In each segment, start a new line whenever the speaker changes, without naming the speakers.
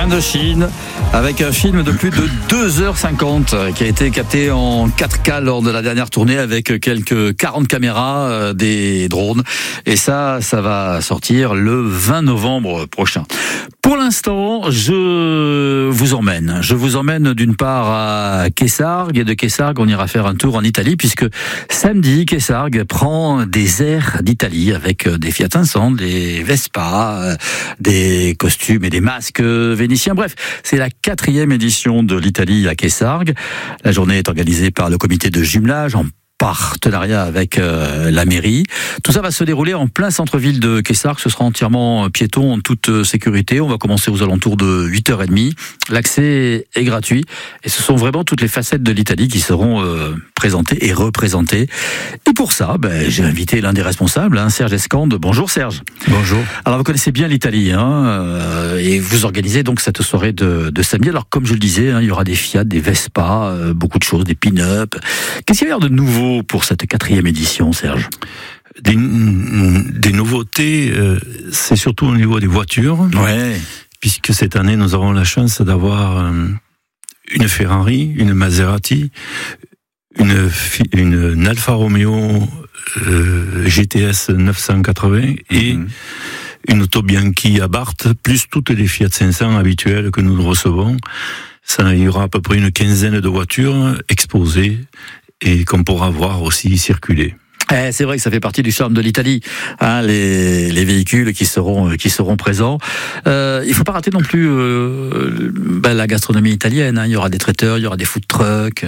Indochine, avec un film de plus de 2h50 qui a été capté en 4K lors de la dernière tournée avec quelques 40 caméras, des drones. Et ça va sortir le 20 novembre prochain. Pour l'instant, je vous emmène d'une part à Caissargues, et de Caissargues, on ira faire un tour en Italie, puisque samedi, Caissargues prend des airs d'Italie avec des Fiat 500, des Vespa, des costumes et des masques vénitiens. Bref, c'est la 4e édition de l'Italie à Caissargues. La journée est organisée par le comité de jumelage en partenariat avec la mairie. Tout ça va se dérouler en plein centre-ville de Caissargues. Ce sera entièrement piéton en toute sécurité. On va commencer aux alentours de 8h30. L'accès est gratuit et ce sont vraiment toutes les facettes de l'Italie qui seront présentées et représentées. Et pour ça, j'ai invité l'un des responsables, Serge Escande. Bonjour Serge.
Bonjour.
Alors vous connaissez bien l'Italie et vous organisez donc cette soirée de samedi. Alors comme je le disais, il y aura des Fiat, des Vespa, beaucoup de choses, des pin-up. Qu'est-ce qu'il y a de nouveau pour cette 4e édition, Serge?
Des nouveautés, c'est surtout au niveau des voitures.
Ouais.
Puisque cette année, nous avons la chance d'avoir une Ferrari, une Maserati, une Alfa Romeo GTS 980 et une Auto Bianchi Abarth, plus toutes les Fiat 500 habituelles que nous recevons. Il y aura à peu près une quinzaine de voitures exposées et qu'on pourra voir aussi circuler.
C'est vrai que ça fait partie du charme de l'Italie, les véhicules qui seront présents. Il faut pas rater non plus la gastronomie italienne. Il y aura des traiteurs, il y aura des food trucks.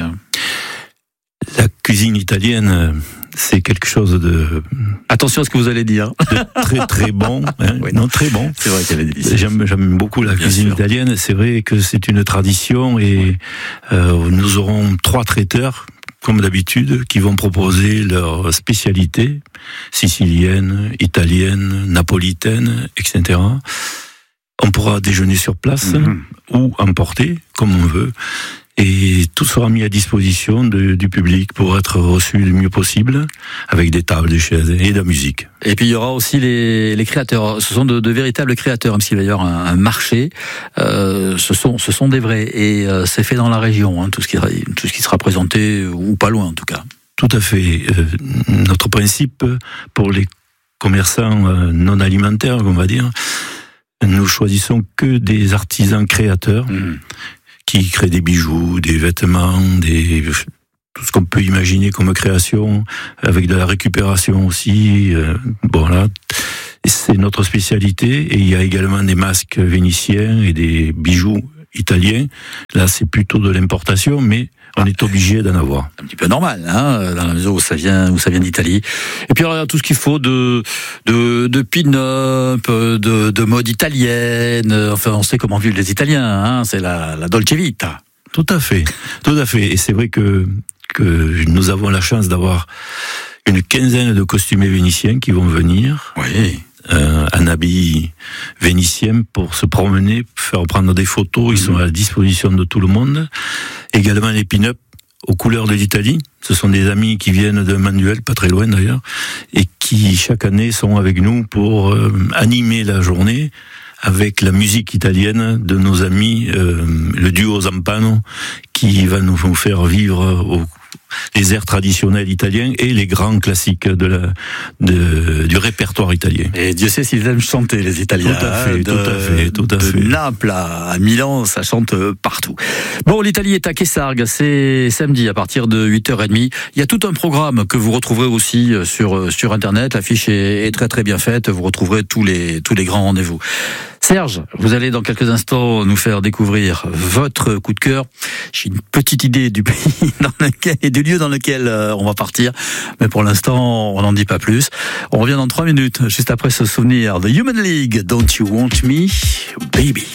La cuisine italienne, c'est quelque chose de...
Attention à ce que vous allez dire.
De très très bon. Oui, non, très bon.
C'est vrai qu'elle est délicieuse.
J'aime beaucoup la cuisine italienne. C'est vrai que c'est une tradition et nous aurons 3 traiteurs, comme d'habitude, qui vont proposer leurs spécialités, siciliennes, italiennes, napolitaines, etc. On pourra déjeuner sur place ou emporter, comme on veut. Et tout sera mis à disposition du public pour être reçu le mieux possible, avec des tables, des chaises et de la musique.
Et puis il y aura aussi les créateurs. Ce sont de véritables créateurs, même s'il va y avoir un marché. Ce sont des vrais et c'est fait dans la région. Tout ce qui sera présenté ou pas loin en tout cas.
Tout à fait. Notre principe pour les commerçants non alimentaires, on va dire, nous choisissons que des artisans créateurs. Qui créent des bijoux, des vêtements, tout ce qu'on peut imaginer comme création, avec de la récupération aussi. Là, c'est notre spécialité. Et il y a également des masques vénitiens et des bijoux italiens. Là, c'est plutôt de l'importation, mais on est obligé d'en avoir.
Un petit peu normal, dans la mesure où ça vient d'Italie. Et puis alors, il y a tout ce qu'il faut de pin-up, de mode italienne. Enfin, on sait comment vivent les Italiens, c'est la Dolce Vita.
Tout à fait. Et c'est vrai que nous avons la chance d'avoir une quinzaine de costumés vénitiens qui vont venir.
Oui.
Un habit vénitien pour se promener, faire prendre des photos. Ils sont à la disposition de tout le monde. Également les pin-up aux couleurs de l'Italie. Ce sont des amis qui viennent de Manuel, pas très loin d'ailleurs, et qui chaque année sont avec nous pour animer la journée avec la musique italienne de nos amis, le duo Zampano, qui va nous faire vivre les airs traditionnels italiens et les grands classiques du répertoire italien.
Et Dieu sait s'ils aiment chanter, les Italiens.
Tout à fait.
De Naples à Milan, ça chante partout. Bon, l'Italie est à Caissargues, c'est samedi à partir de 8h30. Il y a tout un programme que vous retrouverez aussi sur Internet. L'affiche est très très bien faite. Vous retrouverez tous les grands rendez-vous. Serge, vous allez dans quelques instants nous faire découvrir votre coup de cœur. J'ai une petite idée du pays et du lieu dans lequel on va partir, mais pour l'instant, on n'en dit pas plus. On revient dans 3 minutes, juste après ce souvenir de Human League, Don't You Want Me, Baby.